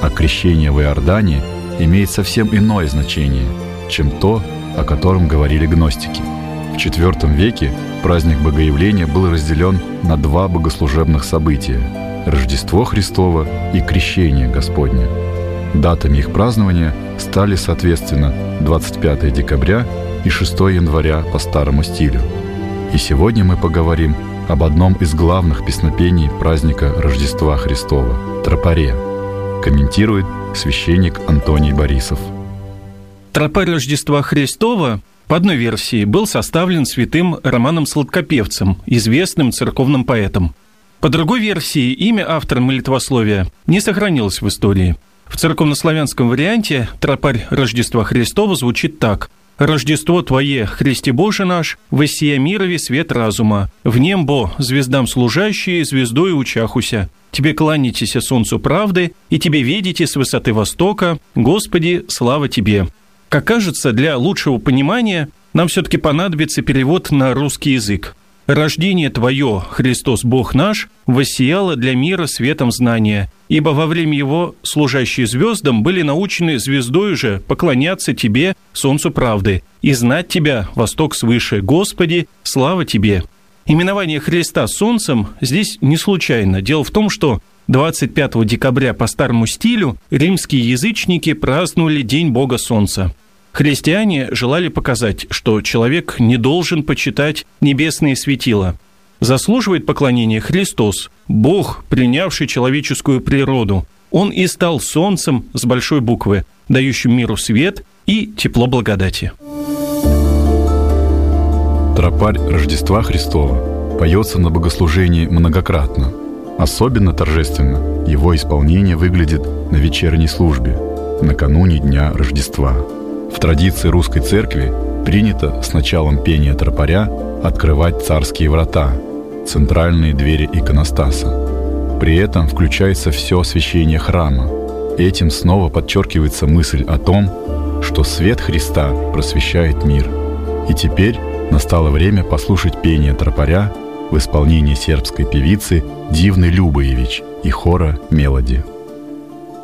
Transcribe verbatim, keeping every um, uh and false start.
а крещение в Иордане имеет совсем иное значение, чем то, о котором говорили гностики. В четвёртом веке праздник Богоявления был разделен на два богослужебных события – Рождество Христово и Крещение Господне. Датами их празднования стали, соответственно, двадцать пятое декабря и шестое января по старому стилю. И сегодня мы поговорим об одном из главных песнопений праздника Рождества Христова – тропаре. Комментирует священник Антоний Борисов. Тропарь Рождества Христова, по одной версии, был составлен святым Романом Сладкопевцем, известным церковным поэтом. По другой версии, имя автора молитвословия не сохранилось в истории. В церковнославянском варианте тропарь Рождества Христова звучит так: «Рождество Твое, Христе Боже наш, воссия мирове свет разума, в небо звездам служащие, звездой учахуся. Тебе кланяйтеся солнцу правды, и Тебе видите с высоты востока, Господи, слава Тебе». Как кажется, для лучшего понимания нам все-таки понадобится перевод на русский язык. «Рождение Твое, Христос Бог наш, воссияло для мира светом знания, ибо во время Его служащие звездам были научены звездой же поклоняться Тебе, солнцу правды, и знать Тебя, восток свыше. Господи, слава Тебе». Именование Христа солнцем здесь не случайно. Дело в том, что двадцать пятого декабря по старому стилю римские язычники праздновали День Бога Солнца. Христиане желали показать, что человек не должен почитать небесные светила. Заслуживает поклонения Христос, Бог, принявший человеческую природу. Он и стал солнцем с большой буквы, дающим миру свет и тепло благодати. Тропарь Рождества Христова поется на богослужении многократно. Особенно торжественно его исполнение выглядит на вечерней службе, накануне Дня Рождества. В традиции русской церкви принято с началом пения тропаря открывать царские врата, центральные двери иконостаса. При этом включается все освящение храма. Этим снова подчеркивается мысль о том, что свет Христа просвещает мир. И теперь настало время послушать пение тропаря в исполнении сербской певицы Дивны Любоевич и хора «Мелоди».